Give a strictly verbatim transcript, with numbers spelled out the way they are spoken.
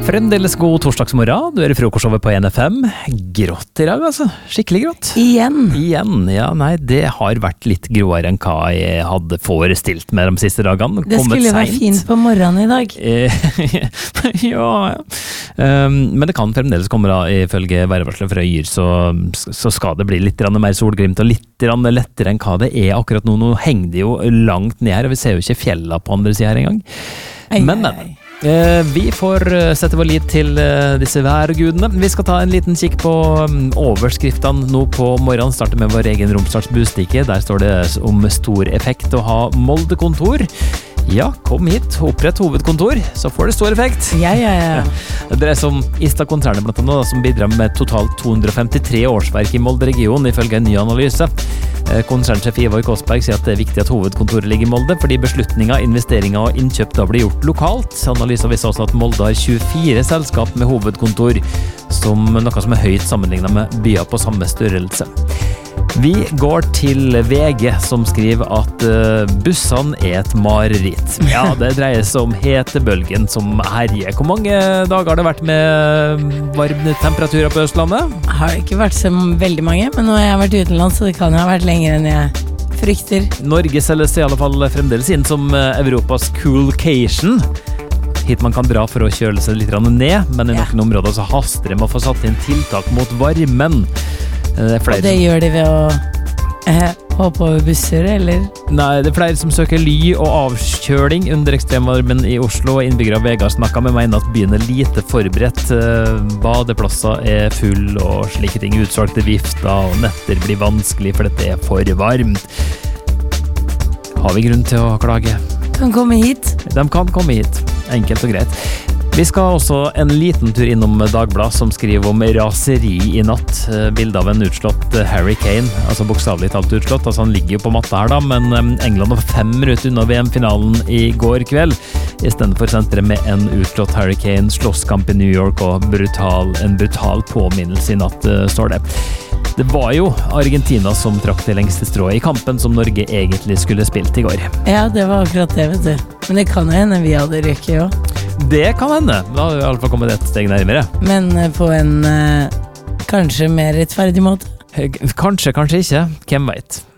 Fremdeles god torsdagsmorgen, du er i frokostshowet på N F M. Grått i dag, altså. Skikkelig grått. Igjen. Igjen, ja, nei, det har vært litt gråere enn hva jeg hadde forestilt med de siste dagene. Det Kommet skulle være sent. fint på morgenen i dag. ja, ja. Um, men det kan fremdeles komme da, ifølge værvarslet fra Yr, så, så skal det bli litt mer solglimt og litt lettere enn hva det er akkurat nå. Nå henger det jo langt ned her, og vi ser jo ikke fjella på andre siden her engang. Ei, Men, ei, men. Eh, vi får sette vår lit til eh, disse værgudene. Vi skal ta en liten kikk på um, overskriftene nå på morgenen. Starte med vår egen Romsdals Budstikke. Der står det om stor effekt å ha Molde-kontor. Ja, kom hit, opprett hovedkontor, så får det stor effekt. Ja, ja, ja. Det dreier seg om Ista-konsernet blant annet, som bidrar med totalt to hundre og femtitre årsverk i Molde-regionen, ifølge en ny analyse. Konsernsjef Ivar Kåsberg sier at det er viktig at hovedkontoret ligger i Molde, fordi beslutninger, investeringer og innkjøp da blir gjort lokalt. Analysen viser også at Molde har tjuefire selskap med hovedkontor, som noe som er høyt sammenlignet med byer på samme størrelse. Vi går til V G, som skriver at uh, bussene er et mareritt. Ja, det dreier seg om hetebølgen som herjer. Hvor mange dager har det vært med varme temperaturer på Østlandet? Har det ikke vært så veldig mange, men nå har jeg vært utenlands, så det kan jo ha vært lenger enn jeg frykter. Norge selges i alle fall fremdeles inn som Europas coolcation. Hit man kan dra for å kjøle seg litt ned, men i noen ja. områder så haster det med å få satt inn tiltak mot varmen. Det og det gjør de ved å eh, hoppe over busser, eller? Nei, det er flere som søker ly og avkjøling under ekstremvarmen i Oslo, og innbyggere av Vegard snakket med meg at byen er lite forberedt. Badeplasser er full og slike ting, utsolgte vifter, og netter blir vanskelig for dette er for varmt. Har vi grunn til å klage? Kan komme hit. De kan komme hit, enkelt og greit. Vi skal også en liten tur innom Dagbladet, som skriver om raseri i natt. Bildet av en utslått Harry Kane, altså bokstavelig talt utslått. Altså han ligger jo på matta her da, men England var fem minutter unna V M-finalen i går kveld. I stedet for senteret med en utslått Harry Kane, slåsskamp i New York og brutal, en brutal påminnelse i natt, står det. Det var jo Argentina som trakk det lengste strået i kampen som Norge egentlig skulle spilt i går. Ja, det var akkurat det, vet du. Men det kan jo hende vi hadde rykket jo. Det kan hende. Da har vi i alle fall kommet et steg nærmere. Men på en uh, kanskje mer rettferdig måte? Kanskje, kanskje ikke. Hvem vet?